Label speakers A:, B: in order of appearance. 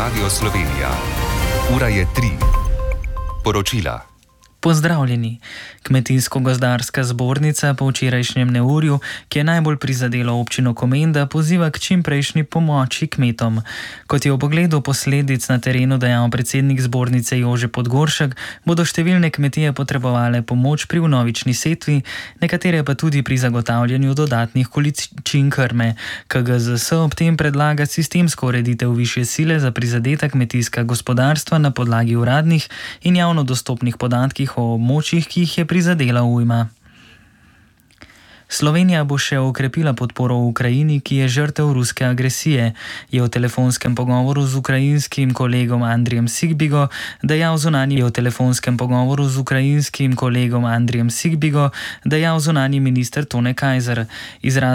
A: Radio Slovenija. Ura je 3. Poročila.
B: Pozdravljeni. Kmetijsko-gozdarska zbornica po včerajšnjem neurju, ki je najbolj prizadelo občino Komenda, poziva k čimprejšnji pomoči kmetom. Kot je v pogledu posledic na terenu dejal predsednik zbornice Jože Podgoršek, bodo številne kmetije potrebovale pomoč pri vnovični setvi, nekatere pa tudi pri zagotavljanju dodatnih količin krme. KGZS ob tem predlaga sistemsko ureditev višje sile za prizadeta kmetijska gospodarstva na podlagi uradnih in javno dostopnih podatkih o območjih, ki jih je prizadela ujma. Slovenija bo še okrepila podporo Ukrajini, ki je žrtev ruske agresije, je v telefonskem pogovoru z ukrajinskim kolegom Andrijem Sigbigo dejal zunanji minister Tone Kajzer.